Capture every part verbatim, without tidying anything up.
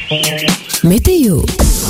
ميتيو.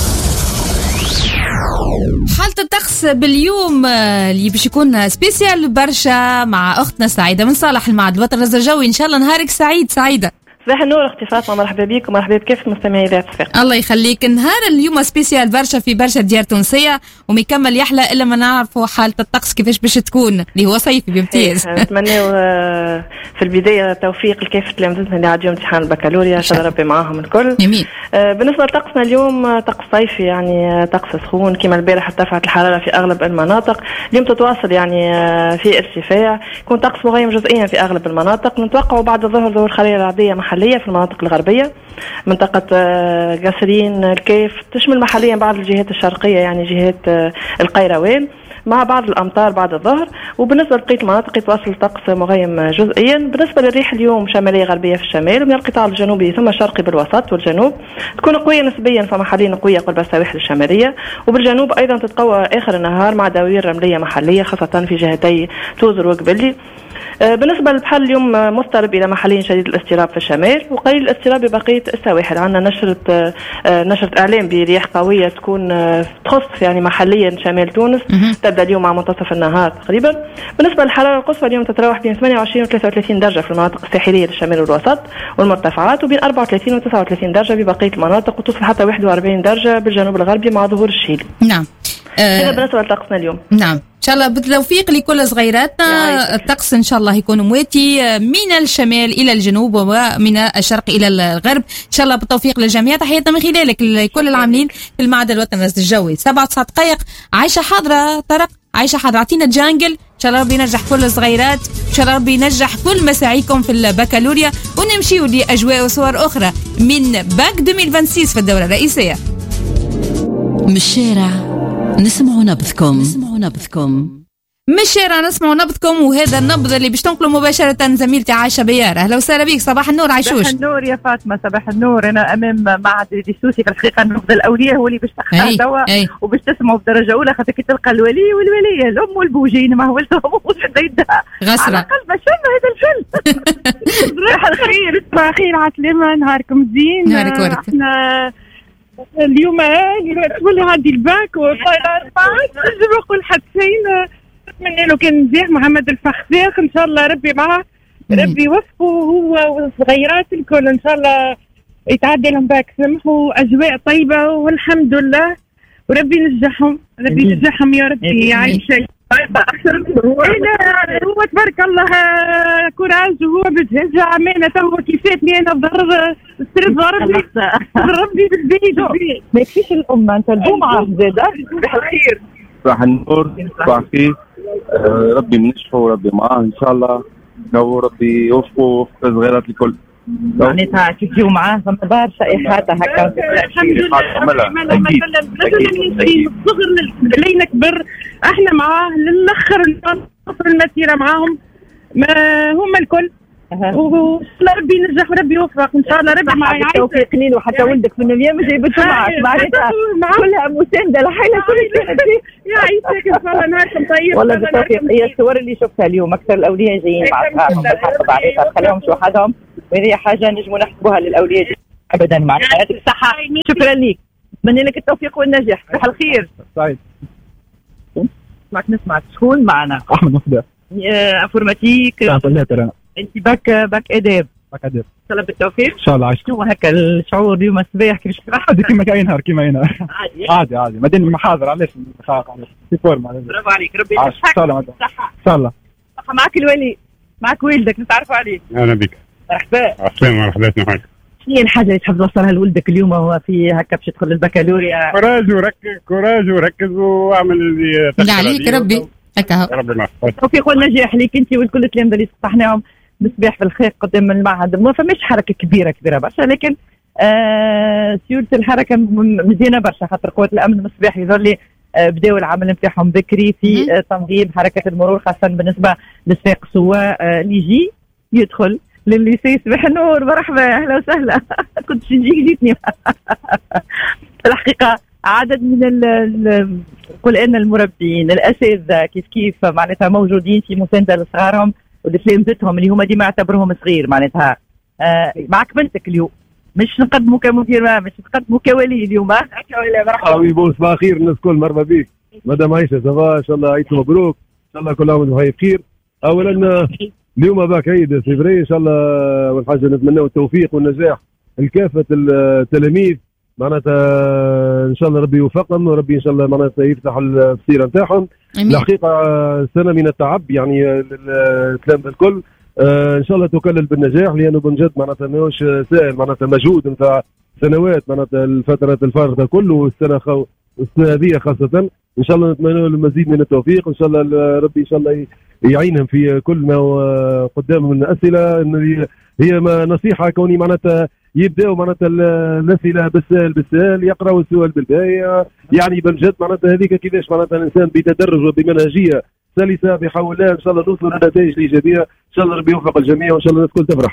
حالة الطقس باليوم اللي باش يكون سبيسيال برشا مع أختنا سعيدة من صالح المعد الوطن الرجاوي. إن شاء الله نهارك سعيد. سعيدة صباح النور اختي فاطمه، مرحبا بكم ومرحبا بكافة مستمعي ذات الثقة. الله يخليك. نهار اليوم سبيسيال برشا في برشا ديار تونسية وما يكمل يحلى الا ما نعرفوا حالة الطقس كيفاش باش تكون اللي هو صيفي بامتياز. نتمنوا في البداية توفيق لكافة تلامذتنا اللي عندهم امتحان البكالوريا، ان شاء الله ربي معاهم الكل. جميل. بالنسبة لطقسنا اليوم طقس صيفي، يعني طقس سخون كما البارح ارتفعت الحرارة في اغلب المناطق. اليوم تتواصل يعني في ارتفاع، يكون طقس مغيم جزئيا في اغلب المناطق. نتوقع بعد الظهر ظهور خلية رعدية محلية في المناطق الغربية، منطقة قصرين الكيف، تشمل محليا بعض الجهات الشرقية يعني جهات القيروان، مع بعض الأمطار بعد الظهر. وبالنسبة لبقية المناطق يتواصل طقس مغيم جزئيا. بالنسبة للريح اليوم شمالية غربية في الشمال، ومن القطاع الجنوبي ثم الشرقي بالوسط والجنوب تكون قوية نسبيا، فمحليا قوية قرب السواحل الشمالية، وبالجنوب أيضا تتقوى آخر النهار مع دواوير رملية محلية خاصة في جهتي توزر وقبلي. بالنسبة للبحر اليوم مضطرب إلى محلين شديد الاضطراب في الشمال وقليل الاضطراب ببقية السواحل. عندنا نشرة نشرة إعلام برياح قوية تكون تخص يعني محليا شمال تونس، تبدأ اليوم مع منتصف النهار تقريبا. بالنسبة للحرارة القصوى اليوم تتراوح بين ثمانية وعشرين و ثلاثة وثلاثين درجة في المناطق الساحلية للشمال والوسط والمرتفعات، وبين أربعة وثلاثين و تسعة وثلاثين درجة ببقية المناطق، وتصل حتى واحد وأربعين درجة بالجنوب الغربي مع ظهور الشيل. نعم. هذا بالنسبة لطقسنا اليوم. نعم. إن شاء الله بالتوفيق لكل صغيراتنا. الطقس إن شاء الله يكون مواتي من الشمال إلى الجنوب ومن الشرق إلى الغرب. إن شاء الله بالتوفيق للجميع. تحياتنا من خلالك لكل العاملين في المعهد الوطني الجوي. سبعة وتسعة دقائق. عايشة حاضرة طرق، عايشة حاضرة. عطينا جانجل. إن شاء الله ربي ينجح كل الصغيرات، إن شاء الله ربي ينجح كل مساعيكم في البكالوريا، ونمشيوا لأجواء وصور أخرى من باك ألفين وستة وعشرين في الدورة الرئيسية. من الشارع نسمعوا نبضكم، نسمعوا نبضكم من الشارع نسمعوا نبضكم، وهذا النبض اللي باش تنقله مباشرة زميلتي عايشة بيار. أهلا وسهلا بك. صباح النور عايشوش. صباح النور يا فاطمة. صباح النور. أنا أمام معهد الدسوسي في الحقيقة النبض الأولياء هو اللي باش تختار توا وباش تسمعوا بدرجة أولى، خاطر كي تلقى الولي والولية الأم والبوجين ما هو لهمش يدها غسرة على الأقل باش هذا الفيلم. صباح الخير. صباح الخير على السلامة. نهاركم زين. نهارك ورد. احنا اليوم تولي عندي الباك وطايرة نجم نقول حدثين. نتمنى له كان نجاح محمد الفخفاخ، ان شاء الله ربي معه، ربي يوفقه هو والصغيرات الكل، ان شاء الله يتعدى لهم باك سمح واجواء طيبه والحمد لله، وربي ينجحهم، ربي ينجحهم يا ربي. يعيش هو تبارك الله كوراج، وهو بجهزها عمانه تو كيفاتني انا ضرب السر ضربني ربي بالبيت. ما يكفيش الامه انت الجمعه زاده. صباح الخير. صباح النور. صباح الخير. آه ربي منشفه وربي معاه ان شاء الله، لو ربي يوفقه وفق الصغيرات الكل. معناتها كي تجيو معاه فما برشا احاطه هكا. الحمد لله. مثلا الصغر لين كبر احنا معاه للاخر نوصل المسيره معاهم، ما هم الكل. وربي ينجح وربي يوفق ان شاء الله. ربي معايا توفيق لين وحتى ولدك من اليوم جايبته معك، معناتها كلها مسانده لحالها كل شيء. يا عيسى ان شاء الله نهاركم طيب. والله بالتوفيق. هي الصور اللي شفتها اليوم اكثر الاولياء جايين مع اصحابهم بالحق معناتها خليهم شو وحدهم، وهذه حاجه نجموا نحسبوها للاولياء ابدا. معناتها يعطيك الصحه. شكرا لك. نتمنى لك التوفيق والنجاح. صباح الخير. سعيد. معك نسمعك. شكون معنا؟ احمد مصدر. انفورماتيك. انت باك باك اداب. باك اداب. ان شاء الله بالتوفيق. ان شاء الله. عايش. شنو هكا الشعور اليوم الصباح كيفاش عادي كيما كاين نهار كيما هنا؟ عادي عادي عادي. مادام المحاضره علاش نخاف علاش في فورما. برافو عليك. ربي يسعدك. ان شاء الله. صحه ان شاء الله. معك الولي، معك والدك نتعرفوا عليه. اهلا بك. مرحبا. عسلامة. مرحبا معك. شنو هي الحاجه اللي تحب توصلها لولدك اليوم وهو في هكا باش يدخل البكالوريا؟ كوراج وركز، كوراج وركز واعمل اللي تقدر عليك. ربي هكا ربي معك. التوفيق والنجاح ليك انت والكل التلامذه اللي صححناهم بصباح في الخير قدام المعهد. ما فماش حركه كبيره كبيره برشا، لكن آه سيوله الحركه مزيانه برشا، خاطر قوات الامن من الصباح يظهر لي آه بداوا العمل نتاعهم بكري في آه تنظيم حركه المرور، خاصه بالنسبه للسائق السواق آه اللي يجي يدخل للليسي. صباح النور. مرحبا. اهلا وسهلا. كنت نجيك جيتني. في الحقيقه عدد من نقول ان المربين الاساتذه كيف كيف معناتها موجودين في مسانده لصغارهم ولتلامذتهم اللي هما ديما يعتبروهم صغير. معناتها آه معك بنتك اليوم مش نقدموا كمدير، مش نقدموا كولي اليوم. مرحبا بون، صباح الخير الناس الكل، مرحبا بك مدام عائشه. صباح ان شاء الله عيد مبروك، ان شاء الله كل عام وانتم بخير. اولا اليوم باك عيد فبراير ان شاء الله، والحاجه نتمنوا التوفيق والنجاح لكافه التلاميذ معناتها، ان شاء الله ربي يوفقهم وربي ان شاء الله معناتها يفتح البصيره نتاعهم. الحقيقه سنه من التعب يعني التلاميذ الكل، آه ان شاء الله تكلل بالنجاح، لانه بنجد معناتها ماهوش سائل، معناتها مجهود نتاع سنوات معناتها الفترات الفارغه كله، والسنه خو السنه هذه خاصه. ان شاء الله نتمنى المزيد من التوفيق، ان شاء الله ربي ان شاء الله يعينهم في كل ما قدامهم من اسئله. هي ما نصيحه كوني معناتها يبداوا معناتها الاسئله بالسهل بالسهل، يقراوا السؤال بالبدايه، يعني بنجد معناتها هذيك كيفاش معناتها الانسان بتدرج وبمنهجيه سلسه بحول الله ان شاء الله نوصل لنتائج ايجابيه، ان شاء الله ربي يوفق الجميع وان شاء الله الناس الكل تفرح.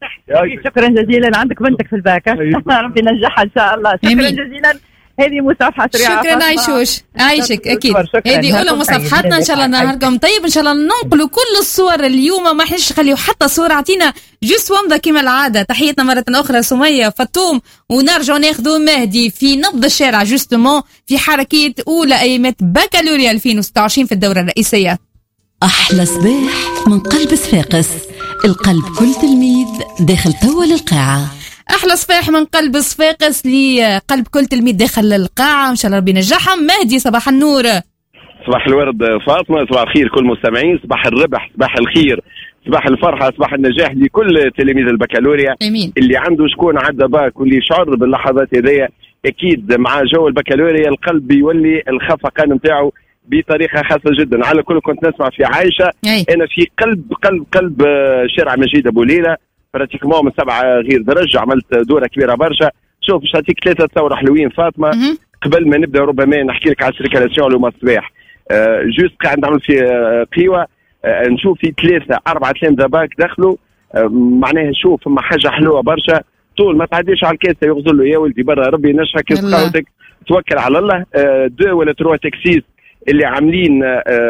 شكرا جزيلا. عندك بنتك في الباك، ربي ينجحها ان شاء الله. شكرا جزيلا. هذه مصافحه سريعه. شكرا عيشوش، عايشك اكيد. هذه اولى مصافحاتنا ان شاء الله. نهاركم طيب ان شاء الله. ننقلوا كل الصور اليوم، ما حنش نخليو حتى صوره. اعطينا جست ومضه كما العاده. تحياتنا مره اخرى سميه فطوم، ونرجع ناخذوا مهدي في نبض الشارع جوستومون في حركه اولى ايامات بكالوريا ألفين وستة وعشرين في الدوره الرئيسيه. احلى صباح من قلب صفاقس، القلب كل تلميذ داخل توا للقاعه. احلى صباح من قلب صفاقس لقلب كل تلميذ داخل القاعه، ان شاء الله ربي ينجحهم. مهدي صباح النور. صباح الورد فاطمه، صباح الخير كل المستمعين، صباح الربح، صباح الخير، صباح الفرحه، صباح النجاح لكل تلاميذ البكالوريا. امين. اللي عنده شكون عدى باك واللي يشعر باللحظات هذيا، اكيد مع جو البكالوريا القلب يولي الخفقان نتاعو بطريقه خاصه جدا. على كل كنت نسمع في عائشه، أي. انا في قلب قلب قلب شارع مجيد ابو ليله براتيكمون من سبعه غير درجه، عملت دوره كبيره برشا. شوف باش نعطيك ثلاثه تصور حلوين فاطمه. م- قبل ما نبدا ربما نحكي لك على السيركالاسيون اليوم الصباح، آه جوست قاعد نعمل في آه قيوه، آه نشوف في ثلاثه اربعه تلامذه باك دخلوا، آه معناها شوف ما حاجه حلوه برشا. طول ما تعديش على الكاسه يغزل له يا ولدي برا، ربي ينجحك يسقاوتك، توكل على الله. آه دو ولا تروا تكسيس اللي عاملين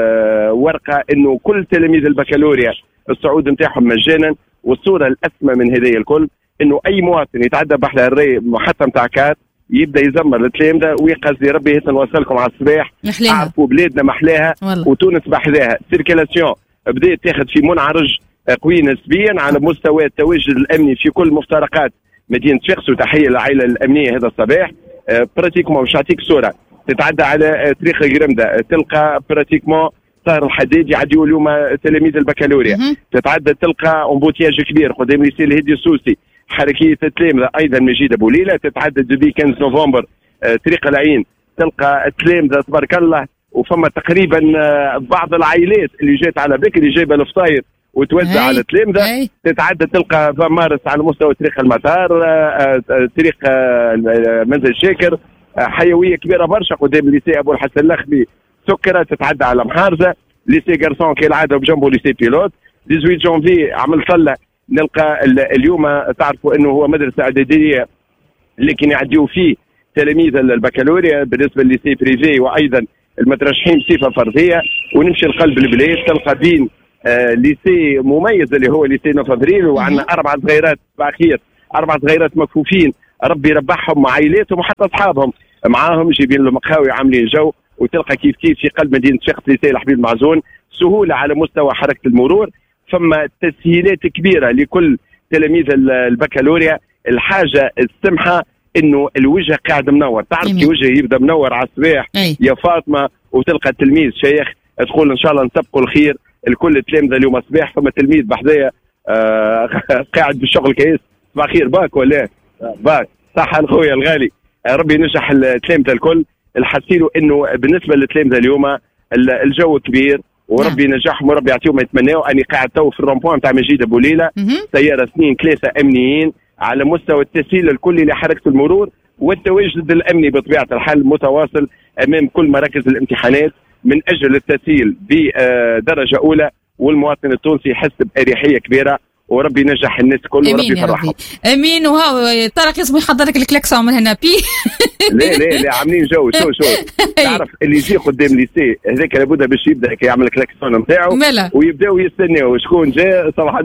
آه ورقه انه كل تلاميذ البكالوريا الصعود نتاعهم مجانا. والصوره الاسمى من هذه الكل انه اي مواطن يتعدى بحر الري محطه نتاع كات يبدا يزمر التلامذه ويقصدي ربي هيك نوصلكم على الصباح. عرفوا بلادنا محلاها وتونس بحذاها. سيركيلاسيون بدات تاخذ في منعرج قوي نسبيا على مستوى التواجد الامني في كل مفترقات مدينه صفاقس، وتحيه للعائله الامنيه هذا الصباح. براتيكمون باش نعطيك صوره، تتعدى على طريق جرمده تلقى براتيكمون طاهر الحديد يعديوا اليوم تلاميذ البكالوريا، تتعدى تلقى امبوتياج كبير قدام ليسي الهدي السوسي، حركيه التلامذه ايضا مجيد ابو ليله، تتعدى دبي خمسة نوفمبر طريق العين تلقى التلامذه تبارك الله. وفما تقريبا بعض العائلات اللي جات على بك اللي جايبه الفطاير وتوزع على التلامذه، تتعدى تلقى مارس على مستوى طريق المطار، طريق منزل شاكر، حيويه كبيره برشا قدام ليسي ابو الحسن اللخبي سكرة، تتعدى على محارزه، ليسي غارسون كالعاده بجنبه ليسي بيلوت. ثمانية عشر جونفي عمل صلى نلقى اليوم تعرفوا انه هو مدرسه اعداديه لكن يعديوا فيه تلاميذ البكالوريا بالنسبه لليسي بريفي وايضا المترشحين بصفه فرديه. ونمشي لقلب البلاد تلقى بين آه ليسي مميز اللي هو ليسي نوفمبريل، وعندنا اربع صغيرات باخير، اربع صغيرات مكفوفين ربي يربحهم مع عائلاتهم وحتى اصحابهم معاهم جايبين له مقهاوي عاملين جو. وتلقى كيف كيف في قلب مدينه صفاقس ليسي الحبيب المعزون سهوله على مستوى حركه المرور، فما تسهيلات كبيره لكل تلاميذ البكالوريا. الحاجه السمحه انه الوجه قاعد منور، تعرف كي وجه يبدا منور على الصباح يا فاطمه، وتلقى التلميذ شيخ تقول ان شاء الله نسبقوا الخير الكل التلامذه اليوم الصباح. فما تلميذ بحذايا آه قاعد بالشغل كيس صباح خير باك ولا باك صحه خويا الغالي، آه ربي ينجح التلامذه الكل. الحسيلو انه بالنسبه للتلامذه اليوم الجو كبير وربي ينجحهم وربي يعطيهم ما يتمناوا. اني قاعد تو في الرومبوان نتاع مجيد ابو ليله، سياره اثنين ثلاثه امنيين على مستوى التسهيل الكلي لحركه المرور والتواجد الامني بطبيعه الحال متواصل امام كل مراكز الامتحانات من اجل التسهيل بدرجه اولى، والمواطن التونسي يحس باريحيه كبيره وربي ينجح الناس كل وربي يفرحهم. امين. وهو طارق اسمه يحضر لك الكلاكسون من هنا بي لا لا لا عاملين جو شو شو تعرف اللي يجي قدام ليسي هذاك لابد باش يبدا يعمل الكلاكسون نتاعو ويبداو يستناو شكون جاء صباح النور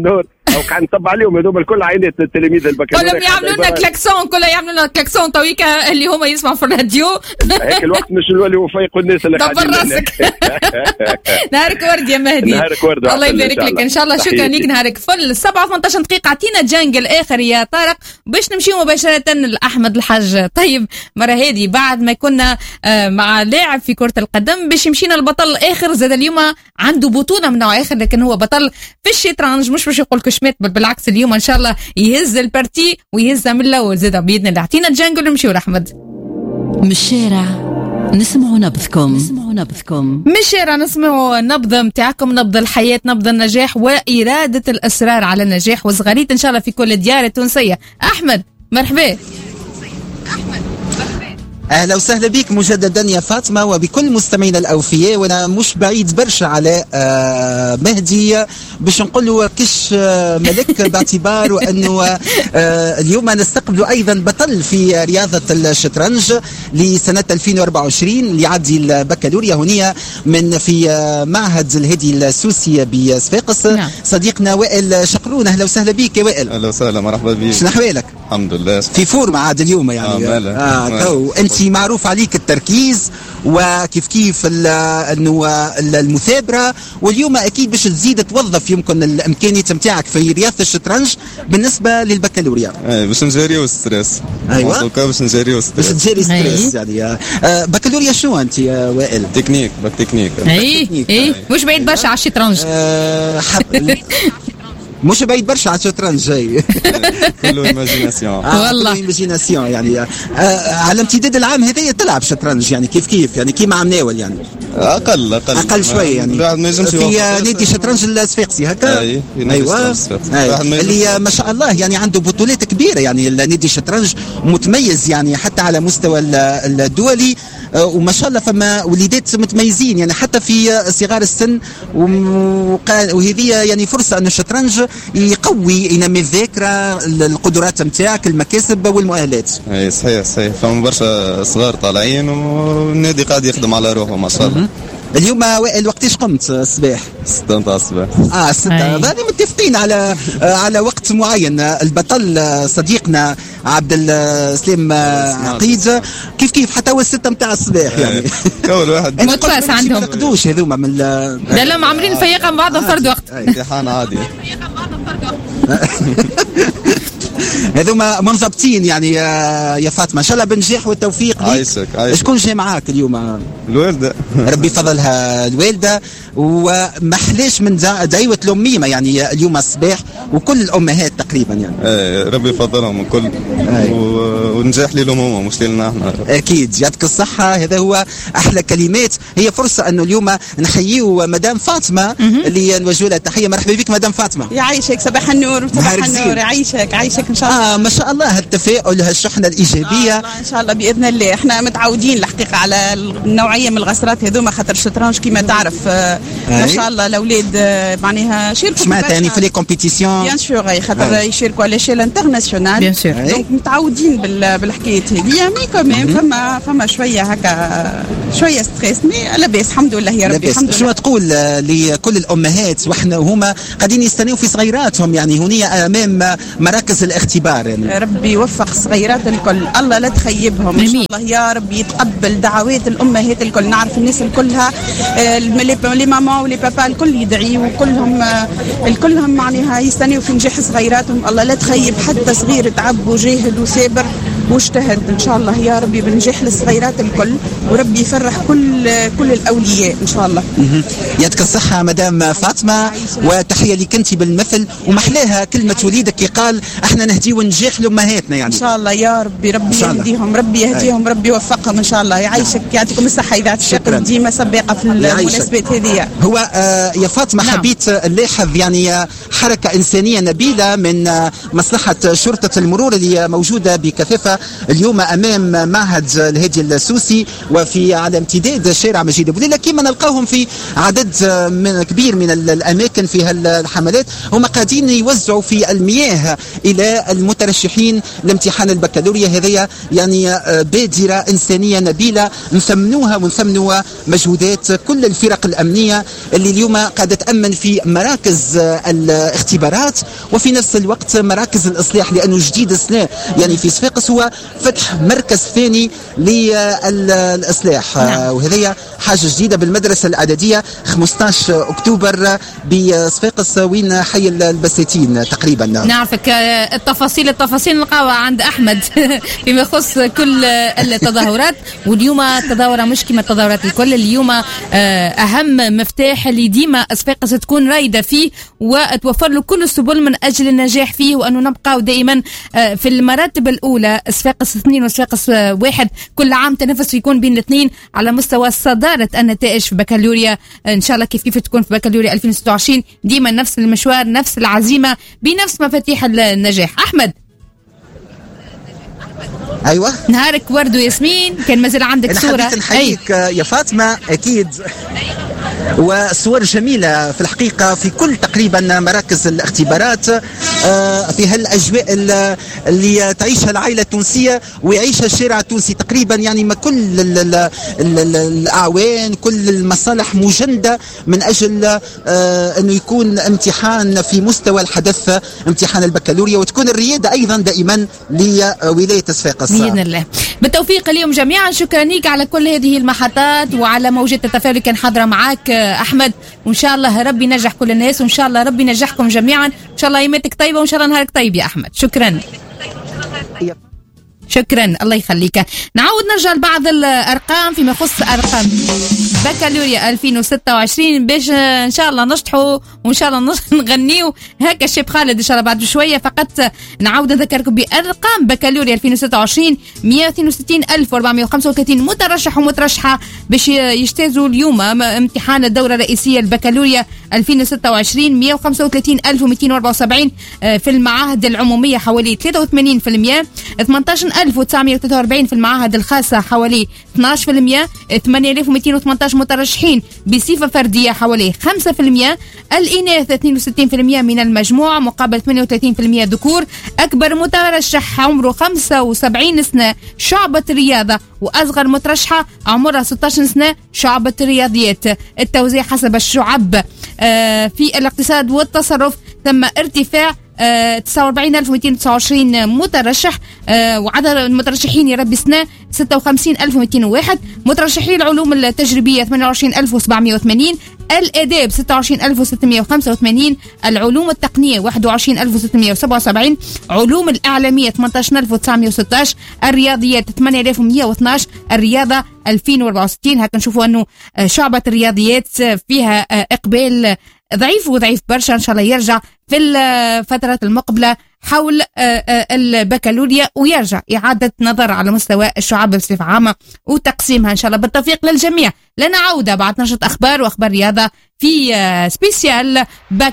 او قاعد نطبع عليهم هذوما الكل عائلات التلاميذ البكالوريا كلهم يعملوا لنا كلاكسون كلهم يعملوا لنا كلاكسون تويكا اللي هما يسمعوا في الراديو. هيك الوقت مش نوليو فيقوا الناس اللي قاعدين. دبر راسك. نهارك ورد يا مهدي. نهارك ورد. الله يبارك لك ان شاء الله. شكرا لك. نهارك فل. سبعة وثمانية عشر دقيقة. اعطينا جانجل اخر يا طارق باش نمشيو مباشرة لأحمد الحاج. طيب مرة هذه بعد ما كنا مع لاعب في كرة القدم باش يمشينا البطل الاخر زاد اليوم عنده بطولة من نوع اخر لكن هو بطل في الشطرنج مش باش يقول كشمات بل بالعكس اليوم ان شاء الله يهز البارتي ويهزها من الاول زاد باذن الله. اعطينا الجانجل ونمشيو لأحمد. من الشارع نسمعوا نبضكم نسمعوا نبضكم من الشارع نسمعوا نبض متاعكم نبض الحياة نبض النجاح وإرادة الإصرار على النجاح وصغاريت إن شاء الله في كل الديار التونسية. أحمد مرحبا. اهلا وسهلا بك مجددا يا فاطمه وبكل مستمعينا الاوفياء. وانا مش بعيد برشا على آه مهدي باش نقول له كش آه ملك باعتبار وانه آه اليوم نستقبل ايضا بطل في رياضه الشطرنج لسنه ألفين وأربعة وعشرين اللي يعدي البكالوريا هنا من في آه معهد الهادي السوسي بصفاقس. نعم. صديقنا وائل شقرون. اهلا وسهلا بك يا وائل. اهلا وسهلا مرحبا بك. شنو احوالك؟ الحمد لله في فورم عاد اليوم يعني. اه, آه تو انت معروف عليك التركيز وكيف كيف انه المثابره واليوم اكيد باش تزيد توظف يمكن الامكانيات نتاعك في رياضه الشطرنج بالنسبه للبكالوريا. اي باش نجاريو الستريس. ايوه دوكا باش نجاريو الستريس. باش تجاري ستريس يعني. آه بكالوريا شنو انت يا وائل؟ تكنيك باك تكنيك. اي اي مش بعيد برشا على الشطرنج. آه مش بعيد برشا على الشطرنج جاي. كله ايماجيناسيون. والله ايماجيناسيون يعني. آه على امتداد العام هذايا تلعب شطرنج يعني كيف كيف يعني كيما مناول يعني. اقل اقل اقل شويه يعني. في نادي شطرنج الصفاقسي هكا. اي ايوه اللي ما شاء الله يعني عنده بطولات كبيره يعني. نادي الشطرنج متميز يعني حتى على مستوى الدولي وما شاء الله فما وليدات متميزين يعني حتى في صغار السن. وهذه يعني فرصه ان الشطرنج يقوي ينمي الذاكره القدرات نتاعك المكاسب والمؤهلات. اي صحيح صحيح. فما برشا صغار طالعين والنادي قاعد يخدم على روحه ما شاء الله. اليوم وائل وقتاش قمت الصباح؟ ستة نتاع الصباح. اه ستة. هذه متفقين على آه على وقت معين. البطل صديقنا عبد السلام عقيد كيف كيف حتى هو ستة نتاع الصباح يعني. اول واحد متفاس عندهم. ما نقدوش هذوما من لا لا عاملين الفياقه مع بعضهم فرد وقت. امتحان عادي. هذوما منضبطين يعني يا فاطمه. ان شاء الله بالنجاح والتوفيق ليك. عايشك عايشك. شكون جاي معاك اليوم؟ الوالده. ربي يفضلها الوالده. ومحلاش من دعوه الاميمه يعني اليوم الصباح وكل الامهات تقريبا يعني. ايه ربي يفضلهم الكل. ونجاح لهم هما مش لنا احنا. اكيد يعطيك الصحه. هذا هو احلى كلمات. هي فرصه انه اليوم نحييو مدام فاطمه اللي نوجه لها تحيه. مرحبا بك مدام فاطمه. يعيشك صباح النور. صباح النور. يعيشك يعيشك ان شاء الله. اه ما شاء الله هالتفاؤل هالشحنه الايجابيه. آه ان شاء الله باذن الله. احنا متعودين الحقيقه على النوعيه من الغسرات هذوما خاطر الشطرنج كما تعرف آه ما شاء الله الاولاد آه معناها شاركوا سمعت يعني في لي كومبيتيسيون بيان سور خاطر يشاركوا على شيل انترناسيونال بيان سور. دونك متعودين بالحكايات هذه مي كمان فما فما شويه هكا شويه ستريس مي لاباس الحمد لله يا ربي الحمد لله. شنو تقول لكل الامهات واحنا هما قاعدين يستناو في صغيراتهم يعني هنا امام مراكز الاختبار يعني. ربي يوفق الصغيرات الكل الله لا تخيبهم ان شاء الله يا ربي يتقبل دعوات الامهات الكل. نعرف الناس الكلها لي ماما ولي بابا الكل يدعيوا وكلهم الكلهم معناها يستنيوا في نجاح صغيراتهم. الله لا تخيب حتى صغير تعب وجاهد وصابر واجتهد ان شاء الله يا ربي بنجاح للصغيرات الكل وربي يفرح كل كل الاولياء ان شاء الله. يعطيك الصحه مدام فاطمه وتحيه لك انت بالمثل ومحلاها كلمه وليدك كي قال احنا نهديو النجاح لامهاتنا يعني. ان شاء الله يا ربي ربي يهديهم ربي يهديهم ربي يوفقهم ان شاء الله. يعيشك يعطيكم الصحه اذاعه الشكر ديما سباقه في المناسبات هذه. هو آه يا فاطمه نعم. حبيت نلاحظ يعني حركه انسانيه نبيله من آه مصلحه شرطه المرور اللي موجوده بكثافه الحقيقة اليوم أمام معهد الهادي السوسي وفي على امتداد شارع مجيد بوليلة كما نلقاهم في عدد من كبير من الأماكن في هالحملات. هم قاعدين يوزعوا في المياه إلى المترشحين لامتحان البكالوريا. هذه يعني بادرة إنسانية نبيلة نثمنوها ونثمنوا مجهودات كل الفرق الأمنية اللي اليوم قاعدة تأمن في مراكز الاختبارات وفي نفس الوقت مراكز الإصلاح، لأنه جديد السنة يعني في صفاقس هو فتح مركز ثاني للإصلاح. نعم. وهذه حاجة جديدة بالمدرسة الإعدادية خمسة عشر أكتوبر بصفاقس وين حي البساتين تقريبا. نعرفك التفاصيل التفاصيل نلقاوها عند أحمد فيما يخص كل التظاهرات. واليوم التظاهرة مش كما التظاهرات الكل، اليوم أهم مفتاح اللي ديما صفاقس تكون رايدة فيه وتوفر له كل السبل من أجل النجاح فيه، وأنه نبقى دائما في المراتب الأولى. صفاقس اثنين وصفاقس واحد كل عام تنافس يكون بين الاثنين على مستوى صدارة النتائج في بكالوريا إن شاء الله كيف كيف تكون في بكالوريا ألفين وستة وعشرين. ديما نفس المشوار نفس العزيمة بنفس مفاتيح النجاح. أحمد ايوه نهارك ورد وياسمين، كان مازال عندك صورة. حبيت نحييك يا فاطمة أكيد، وصور جميلة في الحقيقة في كل تقريبا مراكز الاختبارات في هالأجواء اللي تعيشها العائلة التونسية ويعيشها الشارع التونسي تقريبا. يعني ما كل ال ال ال ال الأعوان كل المصالح مجندة من أجل أنه يكون امتحان في مستوى الحدث امتحان البكالوريا، وتكون الريادة أيضا دائما لولاية صفاقس بإذن الله. بالتوفيق اليوم جميعا. شكرا لك على كل هذه المحطات وعلى موجة التفاعل كان حاضرة معاك أحمد، وإن شاء الله ربي ينجح كل الناس، وإن شاء الله ربي ينجحكم جميعا. إن شاء الله يوماتك طيبة وإن شاء الله نهارك طيب يا أحمد. شكرا شكرا الله يخليك. نعود نرجع لبعض الأرقام فيما يخص أرقام بكالوريا ألفين وستة وعشرين باش إن شاء الله نشطحوا وإن شاء الله نغنيو هكا الشيب خالد إن شاء الله بعد شوية. فقط نعود نذكركم بأرقام بكالوريا ألفين وستة وعشرين مئة واثنين وستين ألف وأربعمئة وخمسة وثلاثين مترشح ومترشحة باش يجتازوا اليوم امتحان الدورة الرئيسية البكالوريا ألفين وستة وعشرين مئة وخمسة وثلاثين ألف ومئتين وأربعة وسبعين في المعاهد العمومية حوالي ثلاثة وثمانين بالمئة، ثمانية عشر ألف وتسعمئة وثلاثة وأربعين في المعاهد الخاصة حوالي اثني عشر بالمئة، ثمانية آلاف ومئتين وثمانية عشر مترشحين بصفة فردية حوالي خمسة بالمئة، الإناث اثنين وستين بالمئة من المجموع مقابل ثمانية وثلاثين بالمئة ذكور. أكبر مترشح عمره خمسة وسبعين سنة شعبة الرياضة، وأصغر مترشحة عمرها ستة عشر سنة شعبة الرياضيات. التوزيع حسب الشعب في الاقتصاد والتصرف تم ارتفاع تسعة وأربعين ألف ومئتين وتسعة وعشرين مترشح، وعدد المترشحين يا ربي سنة ستة وخمسين ألف ومئتين وواحد. مترشحي العلوم التجريبية ثمانية وعشرين ألف وسبعمئة وثمانين، الآداب ستة وعشرين ألف وستمئة وخمسة وثمانين، العلوم التقنية واحد وعشرين ألف وستمئة وسبعة وسبعين، علوم الإعلامية ثمانية عشر ألف وتسعمئة وستة عشر، الرياضيات ثمانية آلاف ومئة واثني عشر، الرياضة ألفين وأربعة وستين. هكا نشوفوا أنه شعبة الرياضيات فيها إقبال ضعيف وضعيف برشا. إن شاء الله يرجع في الفترة المقبلة حول البكالوريا ويرجع إعادة نظر على مستوى الشعب بصفة عامة وتقسيمها إن شاء الله بالتوفيق للجميع. لنا عودة بعد نشرة أخبار وأخبار رياضة في سبيسيال باك